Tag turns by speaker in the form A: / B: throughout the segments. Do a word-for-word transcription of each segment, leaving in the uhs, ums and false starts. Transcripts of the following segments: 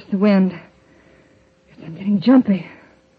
A: the wind. Guess I'm getting jumpy.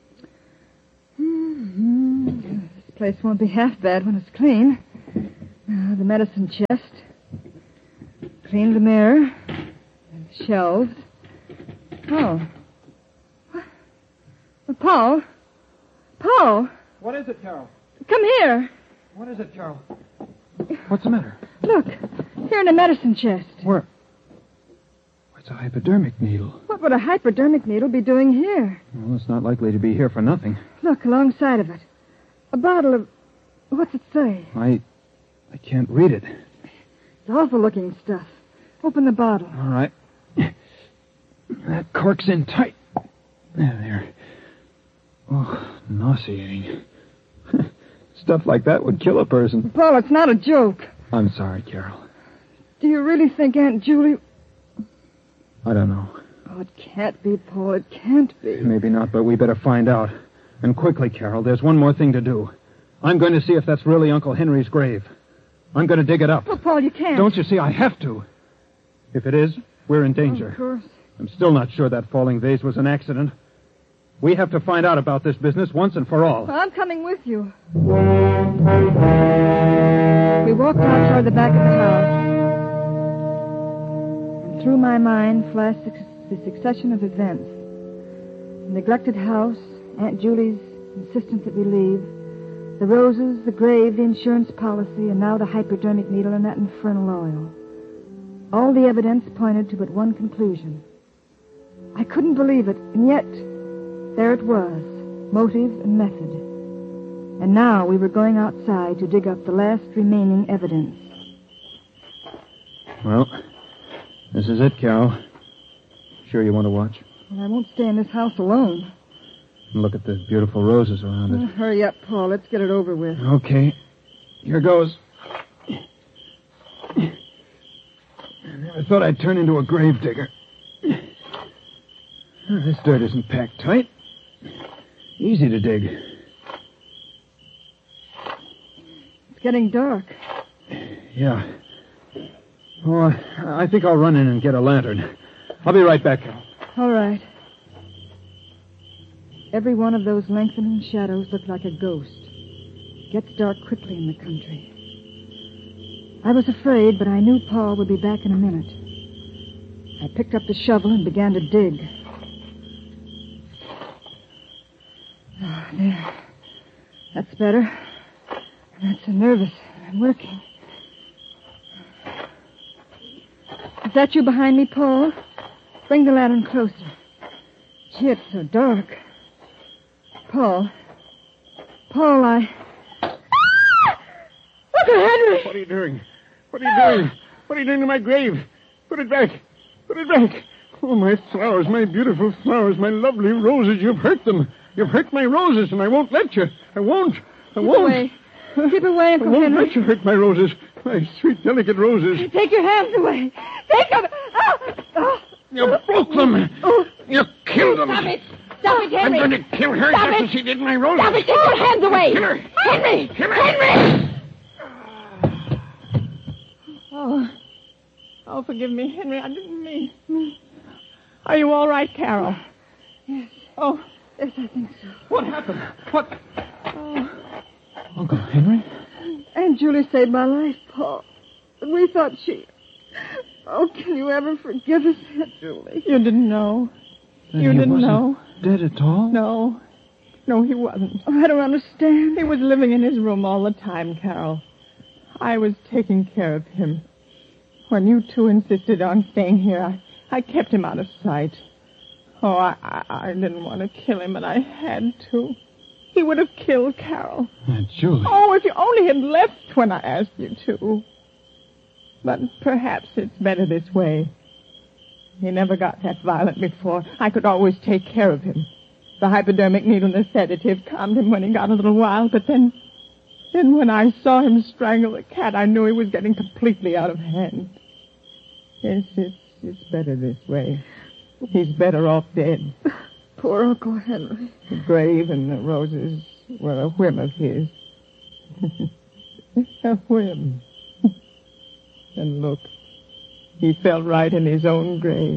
A: Mm-hmm. This place won't be half bad when it's clean. Uh, the medicine chest. Cleaned the mirror. And the shelves. Oh. What? Well, Paul. Paul.
B: What is it, Carol?
A: Come here.
B: What is it, Carol? What's the matter?
A: Look. Here in the medicine chest.
B: Where? It's a hypodermic needle.
A: What would a hypodermic needle be doing here?
B: Well, it's not likely to be here for nothing.
A: Look, alongside of it. A bottle of... What's it say?
B: I... I can't read it.
A: It's awful-looking stuff. Open the bottle.
B: All right. That cork's in tight. There, there. Oh, nauseating. Stuff like that would kill a person.
A: Paul, it's not a joke.
B: I'm sorry, Carol.
A: Do you really think Aunt Julie...
B: I don't know.
A: Oh, it can't be, Paul. It can't be.
B: Maybe not, but we better find out. And quickly, Carol. There's one more thing to do. I'm going to see if that's really Uncle Henry's grave. I'm going to dig it up.
A: Oh, Paul, you can't.
B: Don't you see? I have to. If it is, we're in danger.
A: Oh, of course.
B: I'm still not sure that falling vase was an accident. We have to find out about this business once and for all.
A: Well, I'm coming with you. We walked out toward the back of the house. And through my mind flashed the succession of events. The neglected house, Aunt Julie's insistence that we leave, the roses, the grave, the insurance policy, and now the hypodermic needle and that infernal oil. All the evidence pointed to but one conclusion. I couldn't believe it, and yet there it was, motive and method. And now we were going outside to dig up the last remaining evidence.
B: Well, this is it, Carol. Sure you want to watch?
A: Well, I won't stay in this house alone.
B: And look at the beautiful roses around it.
A: Oh, hurry up, Paul. Let's get it over with.
B: Okay. Here goes. I never thought I'd turn into a gravedigger. Oh, this dirt isn't packed tight. Easy to dig.
A: It's getting dark.
B: Yeah. Oh, I think I'll run in and get a lantern. I'll be right back, Carol.
A: All right. Every one of those lengthening shadows looked like a ghost. It gets dark quickly in the country. I was afraid, but I knew Paul would be back in a minute. I picked up the shovel and began to dig. Oh, there. That's better. That's so nervous. I'm working. Is that you behind me, Paul? Bring the lantern closer. Gee, it's so dark. Paul. Paul, I... Look at Henry!
B: What are you doing? What are you doing? What are you doing to my grave? Put it back. Put it back. Oh, my flowers, my beautiful flowers, my lovely roses. You've hurt them. You've hurt my roses, and I won't let you. I won't. I
A: Keep
B: won't.
A: away. Keep away, Uncle
B: I won't
A: Henry.
B: let you hurt my roses. My sweet, delicate roses.
A: Take your hands away. Take them. Oh, oh.
B: You broke them.
A: Oh.
B: You killed them.
A: Stop it. Stop it,
B: I'm
A: Henry.
B: going to kill her
A: Stop
B: just
A: it.
B: as she did my roses.
A: Stop it. Take your hands away.
B: Kill her.
A: Henry.
B: Kill her.
A: Henry.
C: Oh. Oh, forgive me, Henry. I didn't mean. Are you all right, Carol?
A: Yes.
C: Oh.
A: Yes, I think so.
B: What happened? What?
C: Oh.
B: Uncle Henry?
A: Aunt Julie saved my life, Paul. But we thought she... Oh, can you ever forgive us, Aunt Julie?
C: You didn't know.
B: Then
C: you
B: he
C: didn't
B: wasn't
C: know.
B: Dead at all?
C: No. No, he wasn't.
A: Oh, I don't understand.
C: He was living in his room all the time, Carol. I was taking care of him. When you two insisted on staying here, I, I kept him out of sight. Oh, I, I, I didn't want to kill him, but I had to. He would have killed Carol.
B: Aunt Julie.
C: Oh, if you only had left when I asked you to. But perhaps it's better this way. He never got that violent before. I could always take care of him. The hypodermic needle and the sedative calmed him when he got a little wild, but then... Then when I saw him strangle the cat, I knew he was getting completely out of hand. Yes, it's, it's better this way. He's better off dead.
A: Poor Uncle Henry.
C: The grave and the roses were a whim of his. A whim. And look, he fell right in his own grave.